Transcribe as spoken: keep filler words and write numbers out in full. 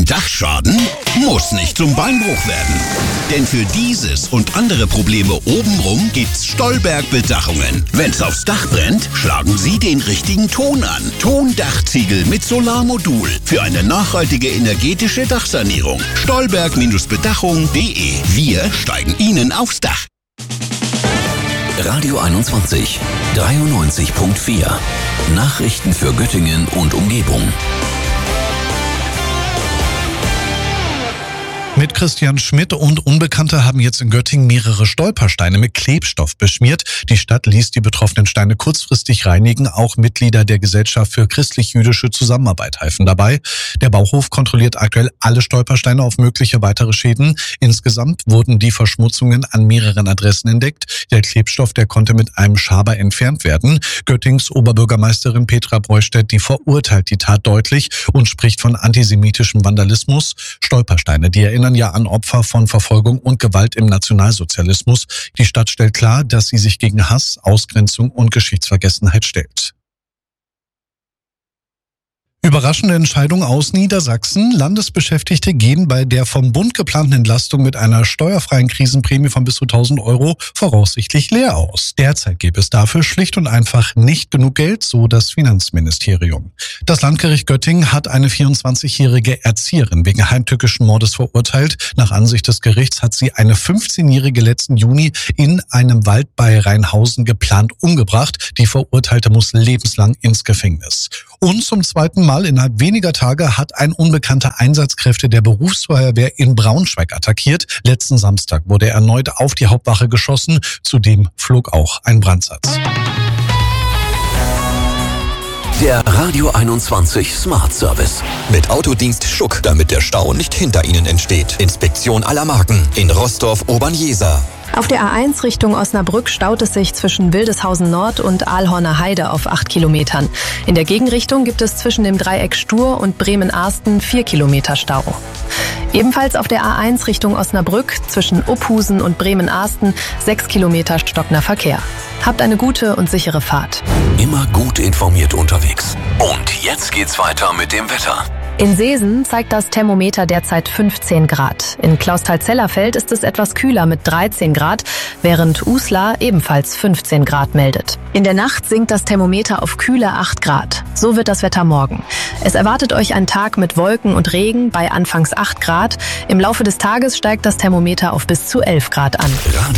Dachschaden? Muss nicht zum Beinbruch werden. Denn für dieses und andere Probleme obenrum gibt's Stolberg Bedachungen. Wenn's aufs Dach brennt, schlagen Sie den richtigen Ton an. Tondachziegel mit Solarmodul für eine nachhaltige energetische Dachsanierung. Stolberg Bedachung punkt de. Wir steigen Ihnen aufs Dach. Radio einundzwanzig, dreiundneunzig Komma vier. Nachrichten für Göttingen und Umgebung. Mit Christian Schmidt und Unbekannte haben jetzt in Göttingen mehrere Stolpersteine mit Klebstoff beschmiert. Die Stadt ließ die betroffenen Steine kurzfristig reinigen. Auch Mitglieder der Gesellschaft für christlich-jüdische Zusammenarbeit helfen dabei. Der Bauhof kontrolliert aktuell alle Stolpersteine auf mögliche weitere Schäden. Insgesamt wurden die Verschmutzungen an mehreren Adressen entdeckt. Der Klebstoff, der konnte mit einem Schaber entfernt werden. Göttingens Oberbürgermeisterin Petra Breustedt, die verurteilt die Tat deutlich und spricht von antisemitischem Vandalismus. Stolpersteine, die erinnern ja an Opfer von Verfolgung und Gewalt im Nationalsozialismus. Die Stadt stellt klar, dass sie sich gegen Hass, Ausgrenzung und Geschichtsvergessenheit stellt. Überraschende Entscheidung aus Niedersachsen. Landesbeschäftigte gehen bei der vom Bund geplanten Entlastung mit einer steuerfreien Krisenprämie von bis zu tausend Euro voraussichtlich leer aus. Derzeit gäbe es dafür schlicht und einfach nicht genug Geld, so das Finanzministerium. Das Landgericht Göttingen hat eine vierundzwanzigjährige Erzieherin wegen heimtückischen Mordes verurteilt. Nach Ansicht des Gerichts hat sie eine fünfzehnjährige letzten Juni in einem Wald bei Rheinhausen geplant umgebracht. Die Verurteilte muss lebenslang ins Gefängnis. Und zum zweiten Mal innerhalb weniger Tage hat ein unbekannter Einsatzkräfte der Berufsfeuerwehr in Braunschweig attackiert. Letzten Samstag wurde er erneut auf die Hauptwache geschossen. Zudem flog auch ein Brandsatz. Der Radio einundzwanzig Smart Service. Mit Autodienst Schuck, damit der Stau nicht hinter Ihnen entsteht. Inspektion aller Marken in Roßdorf-Obernjeser. Auf der A eins Richtung Osnabrück staut es sich zwischen Wildeshausen Nord und Aalhorner Heide auf acht Kilometern. In der Gegenrichtung gibt es zwischen dem Dreieck Stur und Bremen-Arsten vier Kilometer Stau. Ebenfalls auf der A eins Richtung Osnabrück zwischen Uphusen und Bremen-Arsten sechs Kilometer stockender Verkehr. Habt eine gute und sichere Fahrt. Immer gut informiert unterwegs. Und jetzt geht's weiter mit dem Wetter. In Seesen zeigt das Thermometer derzeit fünfzehn Grad. In Clausthal-Zellerfeld ist es etwas kühler mit dreizehn Grad, während Uslar ebenfalls fünfzehn Grad meldet. In der Nacht sinkt das Thermometer auf kühle acht Grad. So wird das Wetter morgen. Es erwartet euch ein Tag mit Wolken und Regen bei anfangs acht Grad. Im Laufe des Tages steigt das Thermometer auf bis zu elf Grad an. Radio